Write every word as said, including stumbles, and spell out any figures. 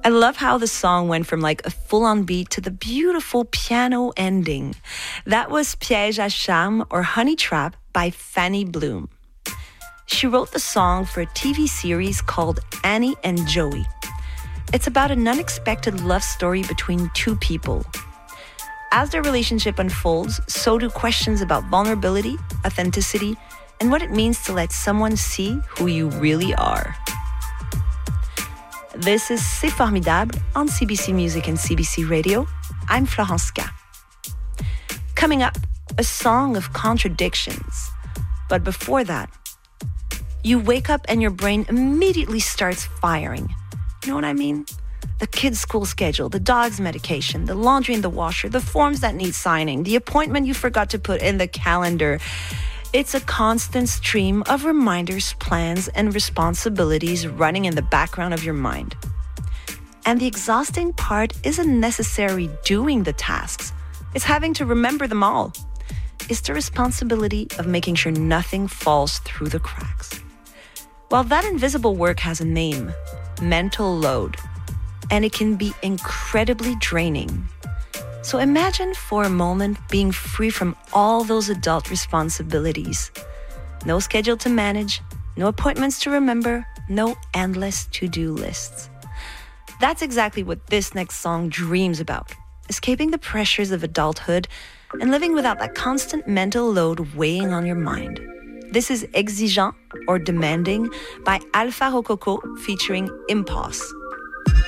I love how the song went from like a full-on beat to the beautiful piano ending. That was Piège à Charme or Honey Trap by Fanny Bloom. She wrote the song for a T V series called Annie and Joey. It's about an unexpected love story between two people. As their relationship unfolds, so do questions about vulnerability, authenticity, and what it means to let someone see who you really are. This is C'est Formidable on C B C Music and C B C Radio. I'm Florence K. Coming up, a song of contradictions. But before that, you wake up and your brain immediately starts firing. You know what I mean? The kids' school schedule, the dog's medication, the laundry in the washer, the forms that need signing, the appointment you forgot to put in the calendar. It's a constant stream of reminders, plans, and responsibilities running in the background of your mind. And the exhausting part isn't necessarily doing the tasks. It's having to remember them all. It's the responsibility of making sure nothing falls through the cracks. Well, that invisible work has a name, mental load, and it can be incredibly draining. So imagine for a moment being free from all those adult responsibilities. No schedule to manage, no appointments to remember, no endless to-do lists. That's exactly what this next song dreams about, escaping the pressures of adulthood and living without that constant mental load weighing on your mind. This is Exigeant or Demanding by Alpha Rococo featuring Impulse.